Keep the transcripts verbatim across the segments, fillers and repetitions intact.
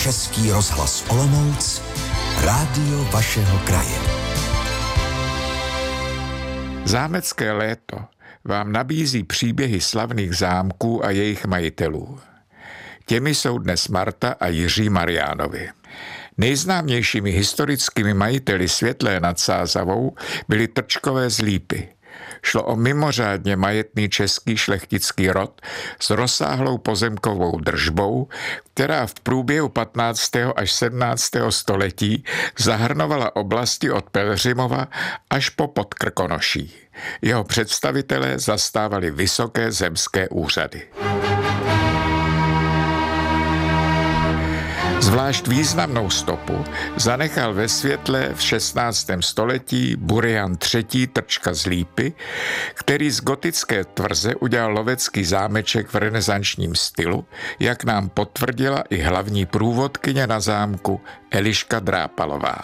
Český rozhlas Olomouc, rádio vašeho kraje. Zámecké léto vám nabízí příběhy slavných zámků a jejich majitelů. Těmi jsou dnes Marta a Jiří Mariánovi. Nejznámějšími historickými majiteli Světlé nad Sázavou byli Trčkové z Lípy. Šlo o mimořádně majetný český šlechtický rod s rozsáhlou pozemkovou držbou, která v průběhu patnáctého až sedmnáctého století zahrnovala oblasti od Pelhřimova až po Podkrkonoší. Jeho představitelé zastávali vysoké zemské úřady. Zvlášť významnou stopu zanechal ve Světlé v šestnáctém století Burian třetí. Trčka z Lípy, který z gotické tvrze udělal lovecký zámeček v renesančním stylu, jak nám potvrdila i hlavní průvodkyně na zámku Eliška Drápalová.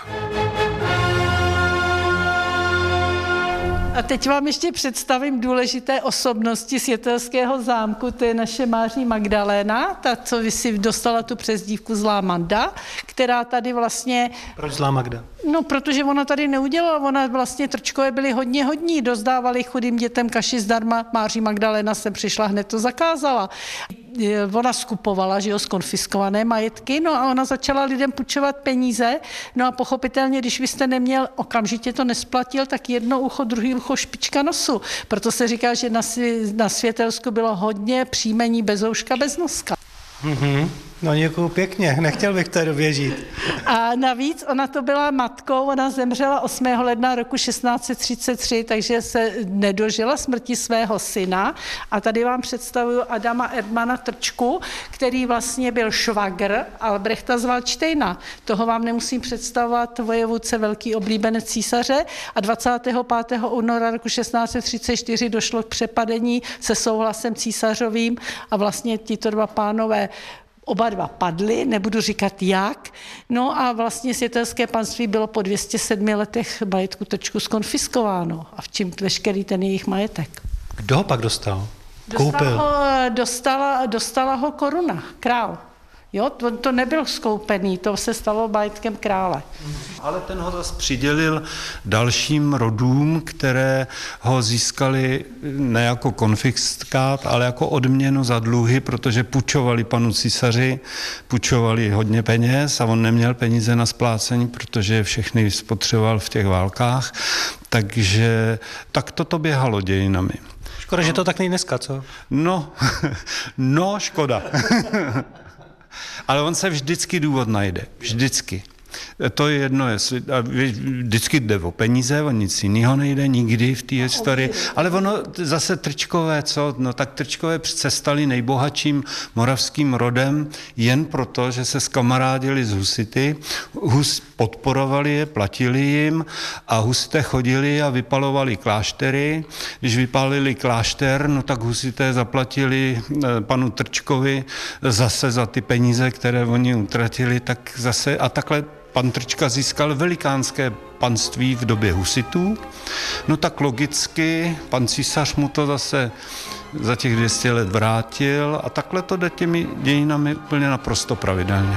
A teď vám ještě představím důležité osobnosti Světelského zámku, to je naše Máří Magdaléna, ta, co vy si dostala tu přezdívku Zlá Magda, která tady vlastně... Proč Zlá Magda? No, protože ona tady neudělala, ona vlastně Trčkové byli hodně hodní, dozdávali chudým dětem kaši zdarma, Máří Magdaléna sem přišla, hned to zakázala. Ona skupovala, že jo, skonfiskované majetky, no a ona začala lidem půjčovat peníze, no a pochopitelně, když vy jste neměl, okamžitě to nesplatil, tak jedno ucho, druhý ucho, špička nosu. Proto se říká, že na, na Světelsku bylo hodně příjmení bez ouška, bez noska. Mm-hmm. No děkuju pěkně, nechtěl bych to dověřit. A navíc ona to byla matkou, ona zemřela osmého ledna roku šestnáct set třicet tři, takže se nedožila smrti svého syna. A tady vám představuju Adama Erdmana Trčku, který vlastně byl švagr Albrechta z Valdštejna. Toho vám nemusím představovat, vojevůdce, velký oblíbenec císaře. A dvacátého pátého února roku šestnáct set třicet čtyři došlo k přepadení se souhlasem císařovým a vlastně tito dva pánové oba dva padli, nebudu říkat jak, no a vlastně Světelské panství bylo po dvě stě sedmi letech majetku Trčku skonfiskováno a v čím veškerý ten jejich majetek. Kdo ho pak dostal? Dostal Koupil? Ho, dostala, dostala ho koruna, král. Jo, to, to nebyl skoupený, to se stalo majetkem krále. Ale ten ho zase přidělil dalším rodům, které ho získali ne jako konfiskát, ale jako odměnu za dluhy, protože půjčovali panu císaři, půjčovali hodně peněz a on neměl peníze na splácení, protože je všechny spotřeboval v těch válkách. Takže tak toto běhalo dějinami. Škoda, no. Že to tak nej dneska, co? No, no škoda. Ale on se vždycky důvod najde. Vždycky. To je jedno, jestli vždycky jde o peníze, o nic jiného nejde nikdy v té historii, ale ono zase Trčkové, co? No tak Trčkové přece stali nejbohatším moravským rodem jen proto, že se skamarádili s husity, Hus podporovali je, platili jim a husité chodili a vypalovali kláštery. Když vypálili klášter, no tak husité zaplatili panu Trčkovi zase za ty peníze, které oni utratili, tak zase a takhle pan Trčka získal velikánské panství v době husitů, no tak logicky pan císař mu to zase za těch dvě stě let vrátil a takhle to jde těmi dějinami úplně naprosto pravidelně.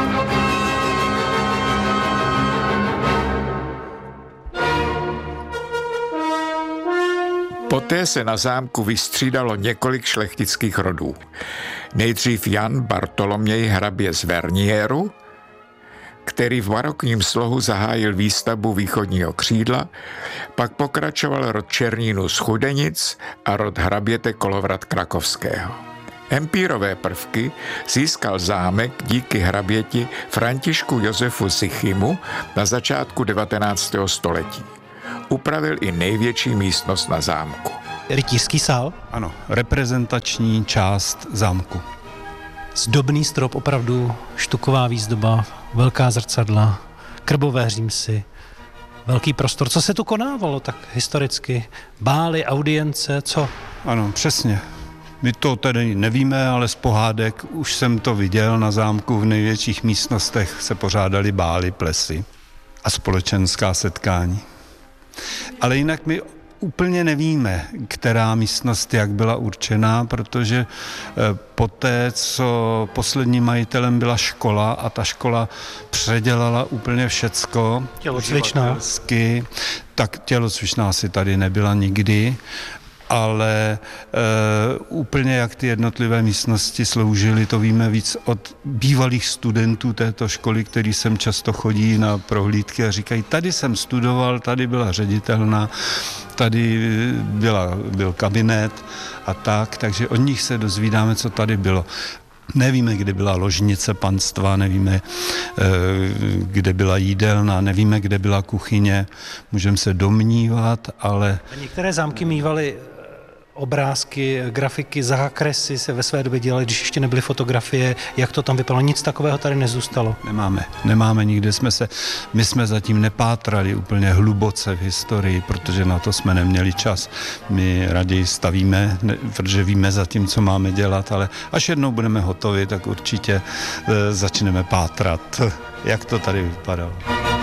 Poté se na zámku vystřídalo několik šlechtických rodů. Nejdřív Jan Bartoloměj hrabě z Vernieru, který v barokním slohu zahájil výstavbu východního křídla, pak pokračoval rod Černínů z Chudenic a rod hraběte Kolovrat Krakovského. Empírové prvky získal zámek díky hraběti Františku Josefu Zichymu na začátku devatenáctého století. Upravil i největší místnost na zámku. Rytířský sál? Ano, reprezentační část zámku. Zdobný strop, opravdu štuková výzdoba, velká zrcadla, krbové římsy, velký prostor. Co se tu konávalo tak historicky? Bály, audience, co? Ano, přesně. My to tedy nevíme, ale z pohádek už jsem to viděl na zámku, v největších místnostech se pořádaly bály, plesy a společenská setkání. Ale jinak my úplně nevíme, která místnost jak byla určená, protože poté, co posledním majitelem byla škola a ta škola předělala úplně všecko, tělocvičná, tak tělocvičná asi tady nebyla nikdy, ale e, úplně jak ty jednotlivé místnosti sloužily, to víme víc od bývalých studentů této školy, který sem často chodí na prohlídky a říkají, tady jsem studoval, tady byla ředitelna, tady byla, byl kabinet a tak, takže od nich se dozvídáme, co tady bylo. Nevíme, kde byla ložnice panstva, nevíme, kde byla jídelna, nevíme, kde byla kuchyně, můžeme se domnívat, ale... Některé zámky mívaly obrázky, grafiky, zákresy se ve své době dělaly, když ještě nebyly fotografie, jak to tam vypadalo. Nic takového tady nezůstalo. Nemáme, nemáme, nikde jsme se, my jsme zatím nepátrali úplně hluboce v historii, protože na to jsme neměli čas. My raději stavíme, ne, protože víme zatím, co máme dělat, ale až jednou budeme hotovi, tak určitě e, začneme pátrat, jak to tady vypadalo.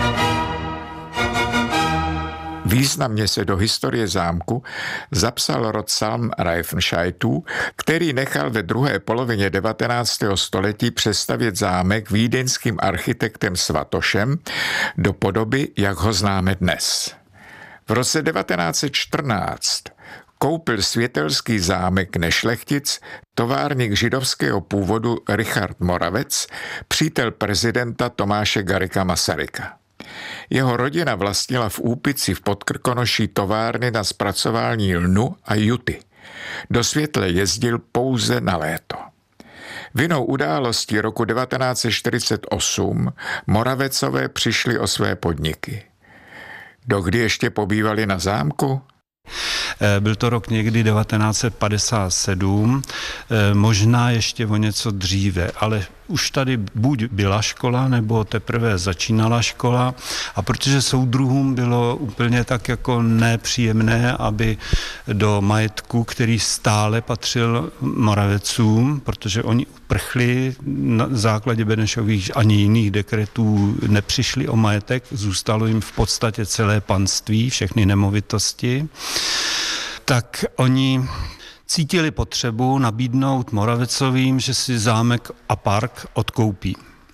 Významně se do historie zámku zapsal rod Salm-Reifenscheidtů, který nechal ve druhé polovině devatenáctého století přestavět zámek vídeňským architektem Svatošem do podoby, jak ho známe dnes. V roce devatenáct set čtrnáct koupil světelský zámek nešlechtic továrník židovského původu Richard Moravec, přítel prezidenta Tomáše Garrigua Masaryka. Jeho rodina vlastnila v Úpici v Podkrkonoší továrny na zpracování lnu a juty. Do Světle jezdil pouze na léto. Vinou událostí roku devatenáct set čtyřicet osm Moravecové přišli o své podniky. Dokdy ještě pobývali na zámku? Byl to rok někdy devatenáct set padesát sedm, možná ještě o něco dříve, ale už tady buď byla škola, nebo teprve začínala škola a protože soudruhům bylo úplně tak jako nepříjemné, aby do majetku, který stále patřil Moravecům, protože oni uprchli na základě Benešových ani jiných dekretů, nepřišli o majetek, zůstalo jim v podstatě celé panství, všechny nemovitosti, tak oni cítili potřebu nabídnout Moravecovým, že si zámek a park odkoupí.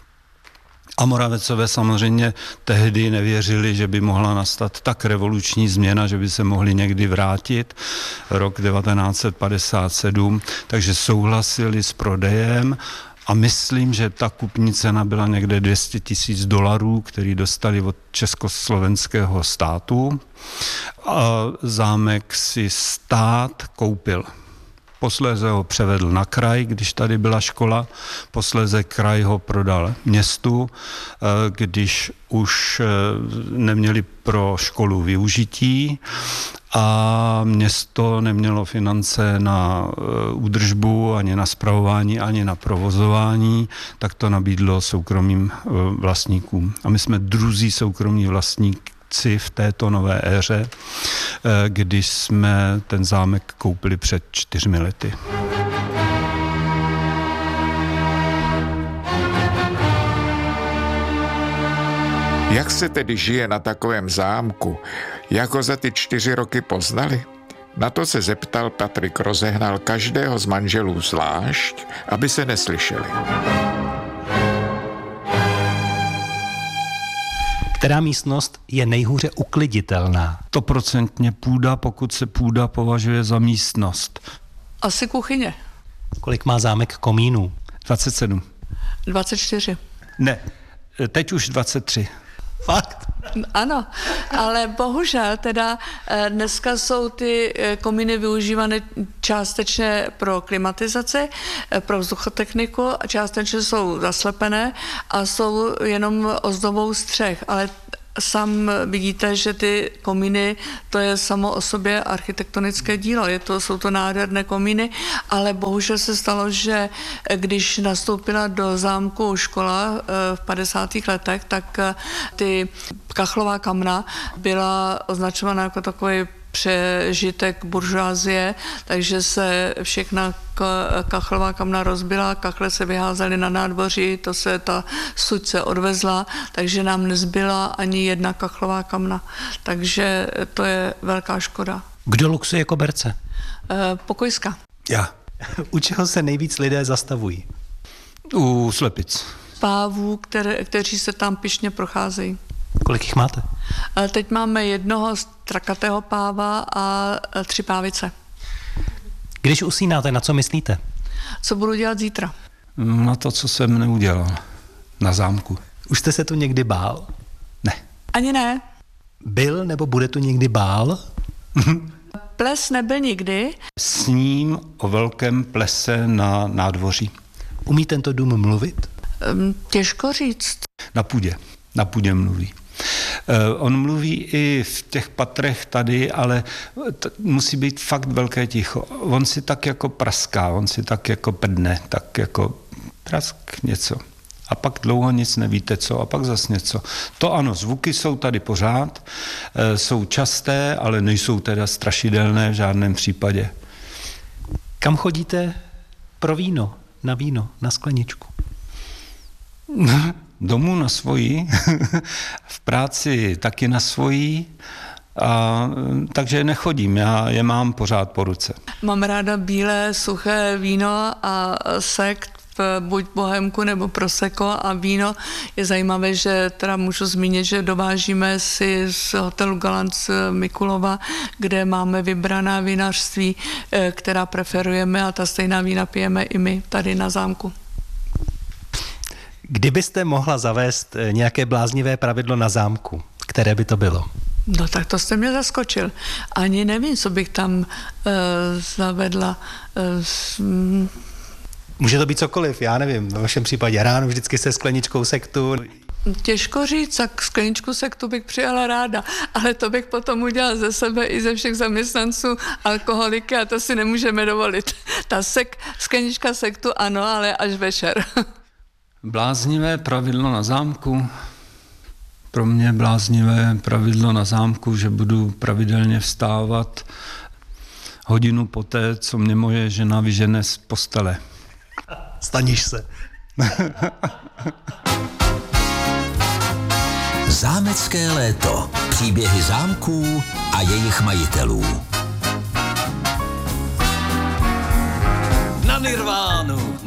A Moravecové samozřejmě tehdy nevěřili, že by mohla nastat tak revoluční změna, že by se mohli někdy vrátit, rok devatenáct set padesát sedm, takže souhlasili s prodejem a myslím, že ta kupní cena byla někde dvě stě tisíc dolarů, který dostali od československého státu. A zámek si stát koupil. Posléze ho převedl na kraj, když tady byla škola, posléze kraj ho prodal městu, když už neměli pro školu využití a město nemělo finance na údržbu, ani na spravování, ani na provozování, tak to nabídlo soukromým vlastníkům. A my jsme druzí soukromí vlastník v této nové éře, když jsme ten zámek koupili před čtyřmi lety. Jak se tedy žije na takovém zámku? Jak ho za ty čtyři roky poznali? Na to se zeptal Patrik Rozehnal každého z manželů zvlášť, aby se neslyšeli. Která místnost je nejhůře ukliditelná? Stoprocentně půda, pokud se půda považuje za místnost. Asi kuchyně. Kolik má zámek komínů? dvacet sedm. dvacet čtyři. Ne, teď už dvacet tři. Fakt? Ano, ale bohužel teda dneska jsou ty komíny využívané částečně pro klimatizaci, pro vzduchotechniku a částečně jsou zaslepené a jsou jenom ozdobou střech, ale sám vidíte, že ty komíny, to je samo o sobě architektonické dílo, je to, jsou to nádherné komíny, ale bohužel se stalo, že když nastoupila do zámku škola v padesátých letech, tak ty kachlová kamna byla označována jako takový přežitek buržoazie, takže se všechna kachlová kamna rozbila, kachle se vyházely na nádvoří, to se ta suť se odvezla, takže nám nezbyla ani jedna kachlová kamna. Takže to je velká škoda. Kdo luxuje koberce? E, pokojska. Já. U čeho se nejvíc lidé zastavují? U slepic. Pávů, které, kteří se tam pyšně procházejí. Kolik jich máte? E, teď máme jednoho strakatého páva a tři pávice. Když usínáte, na co myslíte? Co budu dělat zítra? Na to, co jsem neudělal. Na zámku. Už jste se tu někdy bál? Ne. Ani ne. Byl nebo bude tu někdy bál? Ples nebyl nikdy. Sním o velkém plese na nádvoří. Umí tento dům mluvit? Těžko říct. Na půdě. Na půdě mluví. On mluví i v těch patrech tady, ale t- musí být fakt velké ticho. On si tak jako praská, on si tak jako prdne, tak jako prask něco. A pak dlouho nic nevíte co, a pak zas něco. To ano, zvuky jsou tady pořád, jsou časté, ale nejsou teda strašidelné v žádném případě. Kam chodíte pro víno, na víno, na skleničku? Domů na svoji, v práci taky na svoji, a, takže nechodím, já je mám pořád po ruce. Mám ráda bílé, suché víno a sekt, buď bohemku nebo prosecco, a víno je zajímavé, že teda můžu zmínit, že dovážíme si z hotelu Galant z Mikulova, kde máme vybraná vinařství, která preferujeme, a ta stejná vína pijeme i my tady na zámku. Kdybyste mohla zavést nějaké bláznivé pravidlo na zámku, které by to bylo? No tak to jste mě zaskočil. Ani nevím, co bych tam uh, zavedla. Uh, Může to být cokoliv, já nevím, ve vašem případě ráno vždycky se skleničkou sektu. Těžko říct, tak skleničku sektu bych přijala ráda, ale to bych potom udělala ze sebe i ze všech zaměstnanců alkoholiky, a to si nemůžeme dovolit. Ta sek, sklenička sektu ano, ale až večer. Bláznivé pravidlo na zámku. Pro mě bláznivé pravidlo na zámku, že budu pravidelně vstávat hodinu poté, co mě moje žena vyžene z postele. Staníš se. Zámecké léto. Příběhy zámků a jejich majitelů. Na Nirvánu.